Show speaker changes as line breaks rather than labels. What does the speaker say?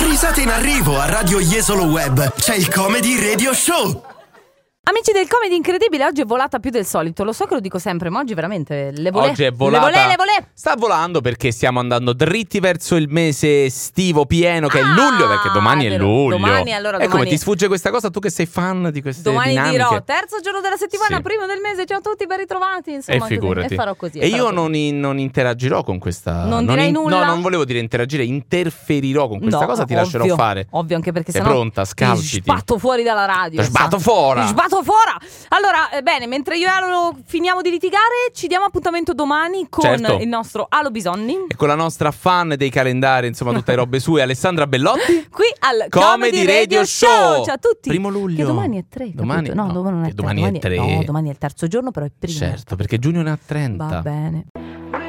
Risate in arrivo a Radio Jesolo Web. C'è il Comedy Radio Show.
Amici del Comedy Incredibile, oggi è volata più del solito. Lo so che lo dico sempre, ma oggi veramente le volè.
Oggi è volata.
Le volè.
Sta volando perché stiamo andando dritti verso il mese estivo pieno, che è luglio, perché domani è luglio.
Domani.
Come ti sfugge questa cosa? Tu che sei fan di queste dinamiche.
Dirò terzo giorno della settimana,
Sì.
primo del mese. Ciao a tutti, ben ritrovati. Insomma,
E figurati.
E farò così.
E io non interagirò con questa.
Non direi nulla?
No, non volevo dire interagire, interferirò con questa cosa, ti lascerò fare.
Ovvio, anche perché
sei
sennò
pronta, scalciti.
Ti sbatto fuori dalla radio.
Ti sbatto fuori.
Allora, bene, mentre io e Alo finiamo di litigare, ci diamo appuntamento domani con il nostro Alo Bisonni.
E con la nostra fan dei calendari, insomma, tutte le robe sue, Alessandra Bellotti.
Qui al
Comedy Radio Show.
Ciao a tutti.
Primo luglio.
Che domani è 3.
Domani,
no, domani non è 3.
Domani è 3.
No, domani è il terzo giorno, però è primo.
Certo, perché giugno ne ha 30.
Va bene.